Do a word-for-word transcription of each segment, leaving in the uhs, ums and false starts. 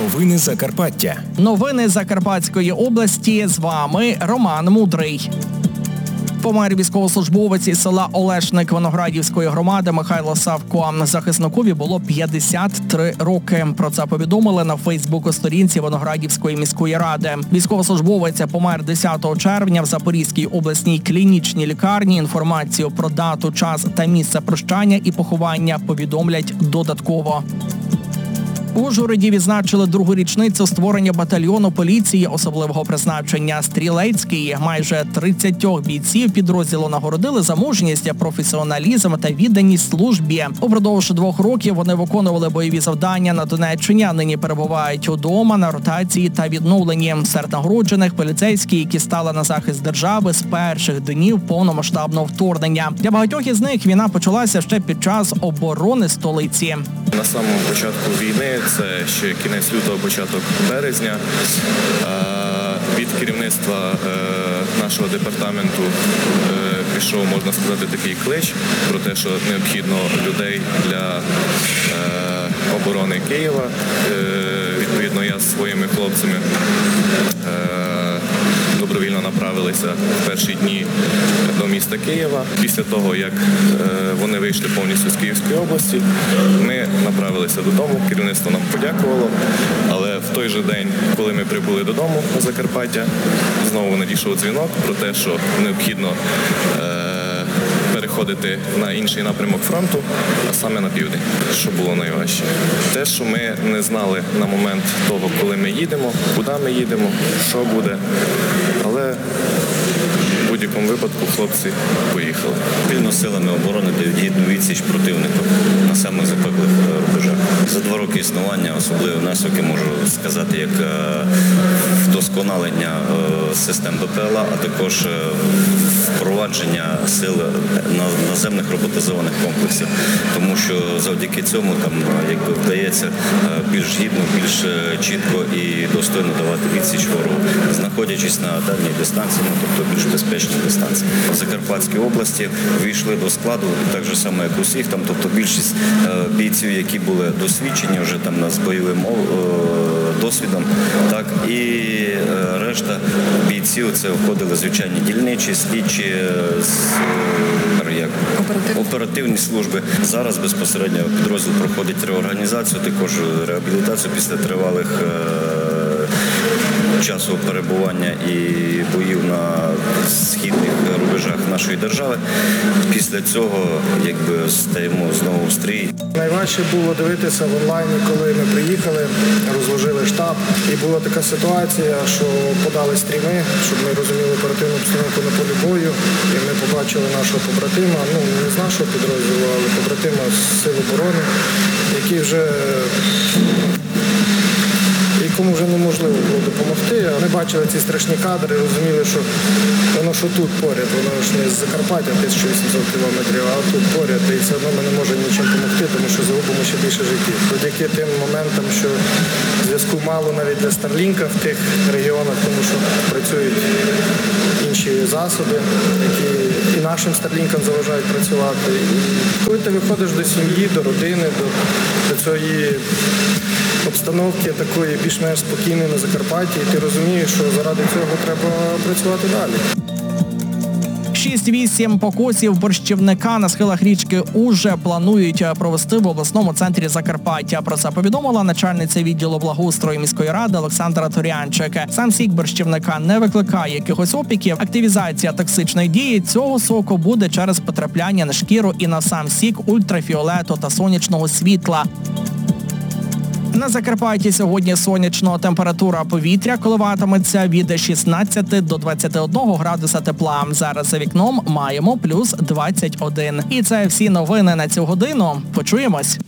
Новини Закарпаття. Новини Закарпатської області. З вами Роман Мудрий. Помер військовослужбовець із села Олешник Виноградівської громади Михайло Савко. Захисникові було п'ятдесят три роки. Про це повідомили на Фейсбук-сторінці Виноградівської міської ради. Військовослужбовець помер десятого червня в Запорізькій обласній клінічній лікарні. Інформацію про дату, час та місце прощання і поховання повідомлять додатково. У Ужгороді відзначили другу річницю створення батальйону поліції особливого призначення «Стрілецький». Майже тридцять бійців підрозділу нагородили за мужність, професіоналізм та відданість службі. Упродовж двох років вони виконували бойові завдання на Донеччині, а нині перебувають удома, на ротації та відновленні. Серед нагороджених поліцейські, які стали на захист держави з перших днів повномасштабного вторгнення. Для багатьох із них війна почалася ще під час оборони столиці. На самому початку війни, це ще кінець лютого, початок березня, від керівництва нашого департаменту пішов, можна сказати, такий клич про те, що необхідно людей для оборони Києва. Відповідно, я з своїми хлопцями добровільно направилися в перші дні до міста Києва. Після того, як вони вийшли повністю з Київської області, ми направилися додому, керівництво нам подякувало, але в той же день, коли ми прибули додому на Закарпаття, знову надійшов дзвінок про те, що необхідно переходити на інший напрямок фронту, а саме на південь, що було найважче. Те, що ми не знали на момент того, коли ми їдемо, куди ми їдемо, що буде, але в будь-якому випадку хлопці поїхали. Спільно з силами оборони дають гідну відсіч противнику на самих запеклих рубежах. За два роки існування особливий внесок, я можу сказати, як вдосконалення систем БПЛА, а також впровадження сил наземних роботизованих комплексів. Тому що завдяки цьому там, якби, вдається більш гідно, більш чітко і достойно давати відсіч ворогу, знаходячись на дальній дистанції, ну, тобто більш безпечній дистанції. В Закарпатській області війшли до складу, так же само, як усіх, там, тобто більшість бійців, які були досвідчені вже там з бойовим досвідом, так, і решта бійців це входили звичайні дільничі, слідчі, як оперативні служби. Зараз безпосередньо підрозділ проходить реорганізацію, також реабілітацію після тривалих часу перебування і боїв на східних рубежах нашої держави. Після цього, якби, стаємо знову в стрій. Найважче було дивитися в онлайні, коли ми приїхали, розложили штаб. І була така ситуація, що подали стріми, щоб ми розуміли оперативну обстановку на полі бою. І ми побачили нашого побратима, ну не з нашого підрозділу, але побратима з Сил оборони, який вже... якому вже неможливо було допомогти. Ми бачили ці страшні кадри, розуміли, що воно що тут поряд, воно ж не з Закарпаття, тисяча вісімсот кілометрів, а тут поряд, і все одно ми не можемо нічим допомогти, тому що загубимо ще більше життів. Завдяки тим моментам, що зв'язку мало навіть для Старлінка в тих регіонах, тому що працюють інші засоби, які і нашим Старлінкам заважають працювати. І коли ти виходиш до сім'ї, до родини, до, до цієї обстановки такої більш-менш спокійної на Закарпатті, і ти розумієш, що заради цього треба працювати далі. шість-вісім покосів борщівника на схилах річки Ужа планують провести в обласному центрі Закарпаття. Про це повідомила начальниця відділу благоустрою міської ради Олександра Торянчик. Сам сік борщівника не викликає якихось опіків. Активізація токсичної дії цього соку буде через потрапляння на шкіру і на сам сік ультрафіолету та сонячного світла. На Закарпатті сьогодні сонячно, температура повітря коливатиметься від шістнадцяти до двадцяти одного градуса тепла. Зараз за вікном маємо плюс двадцять один. І це всі новини на цю годину. Почуємось.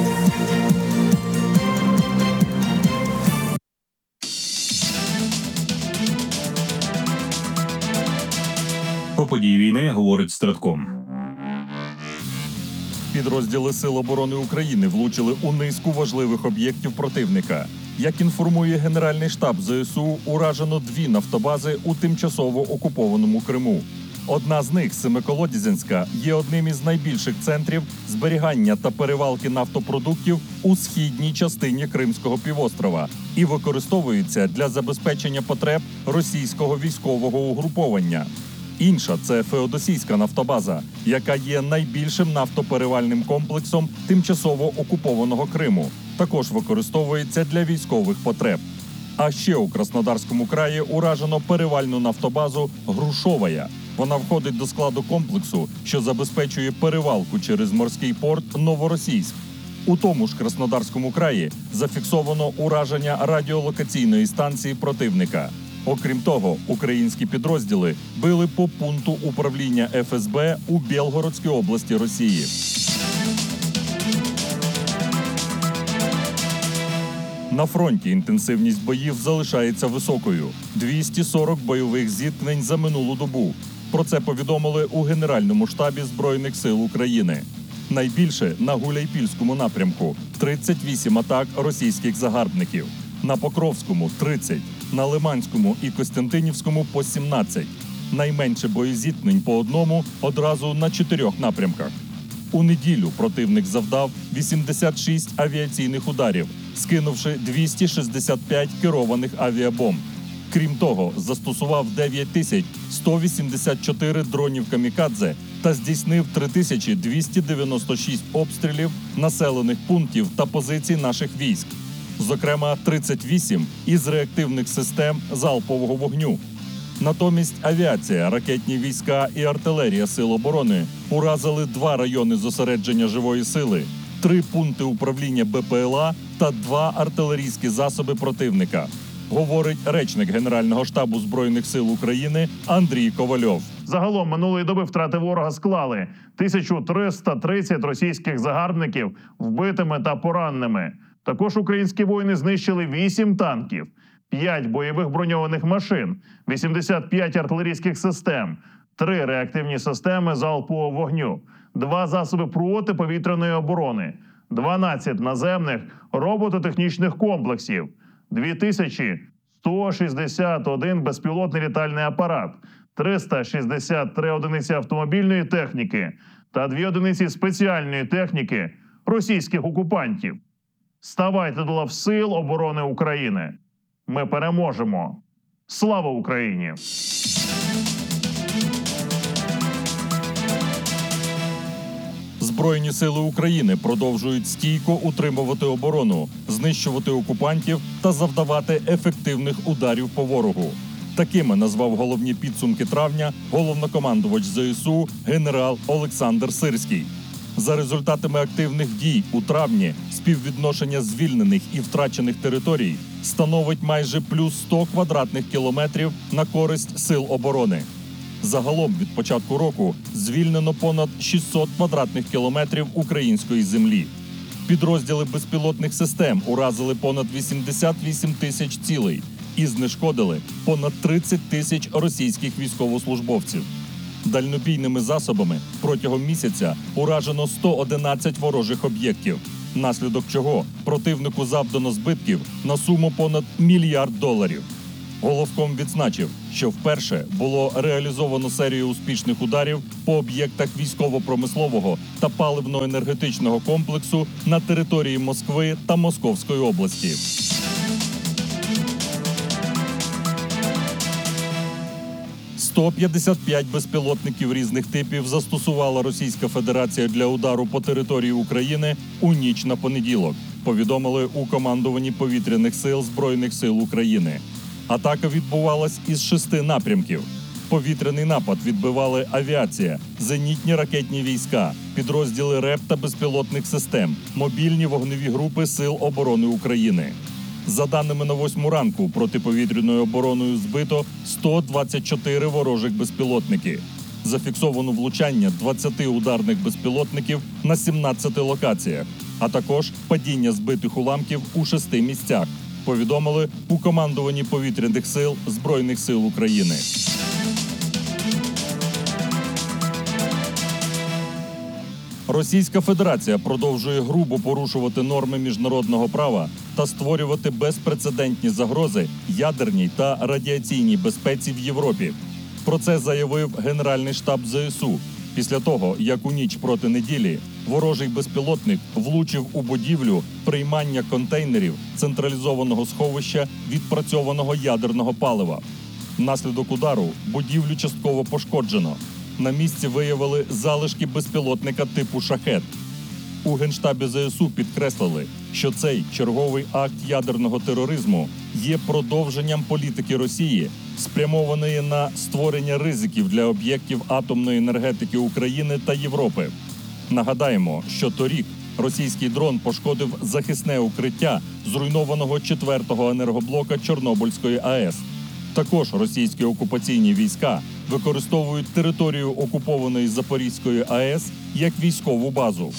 Про події війни говорить Стратком. Підрозділи Сил оборони України влучили у низку важливих об'єктів противника. Як інформує Генеральний штаб зе ес у, уражено дві нафтобази у тимчасово окупованому Криму. Одна з них, Семиколодязинська, є одним із найбільших центрів зберігання та перевалки нафтопродуктів у східній частині Кримського півострова і використовується для забезпечення потреб російського військового угруповання. Інша – це Феодосійська нафтобаза, яка є найбільшим нафтоперевальним комплексом тимчасово окупованого Криму. Також використовується для військових потреб. А ще у Краснодарському краї уражено перевальну нафтобазу «Грушовая». Вона входить до складу комплексу, що забезпечує перевалку через морський порт Новоросійськ. У тому ж Краснодарському краї зафіксовано ураження радіолокаційної станції противника. Окрім того, українські підрозділи били по пункту управління еф ес бе у Білгородській області Росії. На фронті інтенсивність боїв залишається високою – двісті сорок бойових зіткнень за минулу добу. Про це повідомили у Генеральному штабі Збройних сил України. Найбільше на Гуляйпільському напрямку – тридцять вісім атак російських загарбників, на Покровському – тридцять, на Лиманському і Костянтинівському – по сімнадцять. Найменше боєзіткнень по одному одразу на чотирьох напрямках. У неділю противник завдав вісімдесят шість авіаційних ударів, скинувши двісті шістдесят п'ять керованих авіабомб. Крім того, застосував дев'ять тисяч сто вісімдесят чотири дронів камікадзе та здійснив три тисячі двісті дев'яносто шість обстрілів населених пунктів та позицій наших військ. Зокрема, тридцять вісім із реактивних систем залпового вогню. Натомість авіація, ракетні війська і артилерія Сил оборони уразили два райони зосередження живої сили, три пункти управління бе пе ел а та два артилерійські засоби противника, говорить речник Генерального штабу Збройних сил України Андрій Ковальов. Загалом минулої доби втрати ворога склали тисячу триста тридцять російських загарбників вбитими та пораненими. Також українські воїни знищили вісім танків, п'ять бойових броньованих машин, вісімдесят п'ять артилерійських систем, три реактивні системи залпового вогню, два засоби протиповітряної оборони, дванадцять наземних робототехнічних комплексів, дві тисячі сто шістдесят один безпілотний літальний апарат, триста шістдесят три одиниці автомобільної техніки та дві одиниці спеціальної техніки російських окупантів. Ставайте до лав Сил оборони України. Ми переможемо. Слава Україні! Збройні сили України продовжують стійко утримувати оборону, знищувати окупантів та завдавати ефективних ударів по ворогу. Такими назвав головні підсумки травня головнокомандувач зе ес у генерал Олександр Сирський. За результатами активних дій у травні співвідношення звільнених і втрачених територій становить майже плюс сто квадратних кілометрів на користь Сил оборони. Загалом від початку року звільнено понад шістсот квадратних кілометрів української землі. Підрозділи безпілотних систем уразили понад вісімдесят вісім тисяч цілей і знешкодили понад тридцять тисяч російських військовослужбовців. Дальнобійними засобами протягом місяця уражено сто одинадцять ворожих об'єктів, внаслідок чого противнику завдано збитків на суму понад мільярд доларів. Головком відзначив, що вперше було реалізовано серію успішних ударів по об'єктах військово-промислового та паливно-енергетичного комплексу на території Москви та Московської області. сто п'ятдесят п'ять безпілотників різних типів застосувала Російська Федерація для удару по території України у ніч на понеділок, повідомили у командуванні повітряних сил Збройних сил України. Атака відбувалась із шести напрямків. Повітряний напад відбивали авіація, зенітні ракетні війська, підрозділи РЕП та безпілотних систем, мобільні вогневі групи Сил оборони України. За даними на восьму ранку, протиповітряною обороною збито сто двадцять чотири ворожих безпілотники. Зафіксовано влучання двадцяти ударних безпілотників на сімнадцяти локаціях, а також падіння збитих уламків у шести місцях, повідомили у командуванні повітряних сил Збройних сил України. Російська Федерація продовжує грубо порушувати норми міжнародного права та створювати безпрецедентні загрози ядерній та радіаційній безпеці в Європі. Про це заявив Генеральний штаб ЗСУ після того, як у ніч проти неділі ворожий безпілотник влучив у будівлю приймання контейнерів централізованого сховища відпрацьованого ядерного палива. Внаслідок удару будівлю частково пошкоджено. На місці виявили залишки безпілотника типу «Шахед». У Генштабі ЗСУ підкреслили, що цей черговий акт ядерного тероризму є продовженням політики Росії, спрямованої на створення ризиків для об'єктів атомної енергетики України та Європи. Нагадаємо, що торік російський дрон пошкодив захисне укриття зруйнованого четвертого енергоблока Чорнобильської АЕС. Також російські окупаційні війська використовують територію окупованої Запорізької АЕС як військову базу.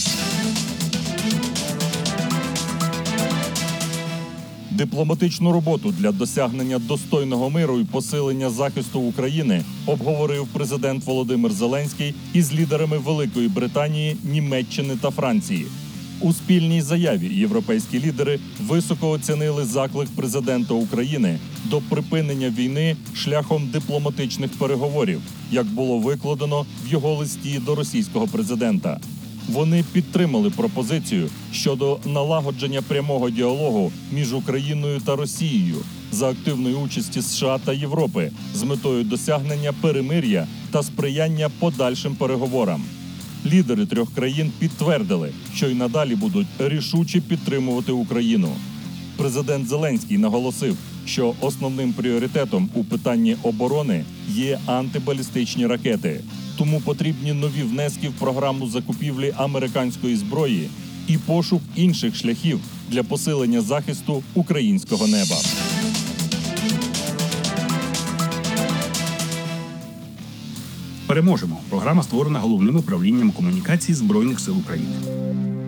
Дипломатичну роботу для досягнення достойного миру і посилення захисту України обговорив президент Володимир Зеленський із лідерами Великої Британії, Німеччини та Франції. У спільній заяві європейські лідери високо оцінили заклик президента України до припинення війни шляхом дипломатичних переговорів, як було викладено в його листі до російського президента. Вони підтримали пропозицію щодо налагодження прямого діалогу між Україною та Росією за активної участі США та Європи з метою досягнення перемир'я та сприяння подальшим переговорам. Лідери трьох країн підтвердили, що й надалі будуть рішуче підтримувати Україну. Президент Зеленський наголосив, що основним пріоритетом у питанні оборони є антибалістичні ракети. Тому потрібні нові внески в програму закупівлі американської зброї і пошук інших шляхів для посилення захисту українського неба. Переможемо. Програма створена Головним управлінням комунікації Збройних сил України.